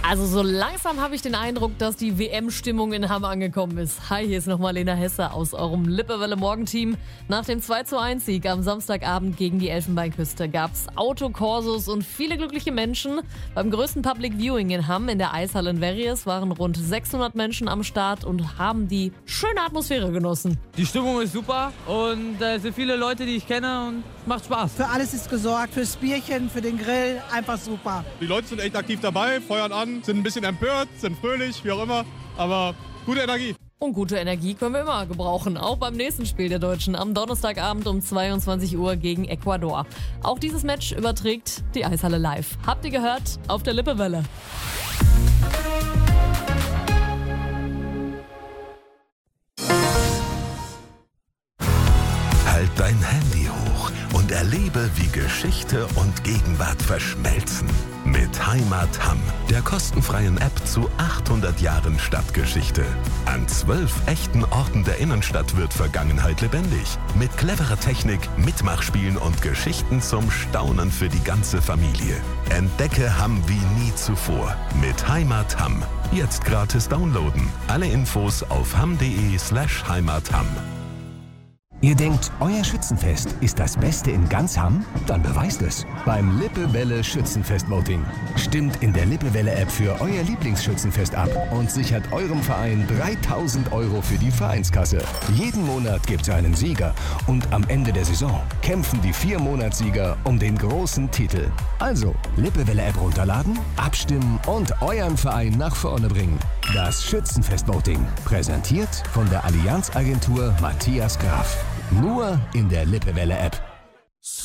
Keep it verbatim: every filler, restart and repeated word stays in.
Also so langsam habe ich den Eindruck, dass die W M-Stimmung in Hamm angekommen ist. Hi, hier ist nochmal Lena Hesse aus eurem Lippewelle-Morgenteam. Nach dem zwei zu eins Sieg am Samstagabend gegen die Elfenbeinküste gab es Autokorsos und viele glückliche Menschen. Beim größten Public Viewing in Hamm in der Eishalle in Verries waren rund sechshundert Menschen am Start und haben die schöne Atmosphäre genossen. Die Stimmung ist super und äh, es sind viele Leute, die ich kenne und macht Spaß. Für alles ist gesorgt, fürs Bierchen, für den Grill, einfach super. Die Leute sind echt aktiv dabei, feuern an, sind ein bisschen empört, sind fröhlich, wie auch immer, aber gute Energie. Und gute Energie können wir immer gebrauchen, auch beim nächsten Spiel der Deutschen am Donnerstagabend um zweiundzwanzig Uhr gegen Ecuador. Auch dieses Match überträgt die Eishalle live. Habt ihr gehört? Auf der Lippewelle. Halt dein Handy hoch und erlebe, wie Geschichte und Gegenwart verschmelzen. Mit Heimat Hamm, der kostenfreien App zu achthundert Jahren Stadtgeschichte. An zwölf echten Orten der Innenstadt wird Vergangenheit lebendig. Mit cleverer Technik, Mitmachspielen und Geschichten zum Staunen für die ganze Familie. Entdecke Hamm wie nie zuvor mit Heimat Hamm. Jetzt gratis downloaden. Alle Infos auf hamm.de slash heimatham. Ihr denkt, euer Schützenfest ist das Beste in ganz Hamm? Dann beweist es beim Lippewelle Schützenfest-Voting. Stimmt in der Lippewelle-App für euer Lieblingsschützenfest ab und sichert eurem Verein dreitausend Euro für die Vereinskasse. Jeden Monat gibt es einen Sieger und am Ende der Saison kämpfen die vier Monatssieger um den großen Titel. Also, Lippewelle-App runterladen, abstimmen und euren Verein nach vorne bringen. Das Schützenfest-Voting, präsentiert von der Allianz-Agentur Matthias Graf. Nur in der Lippewelle-App.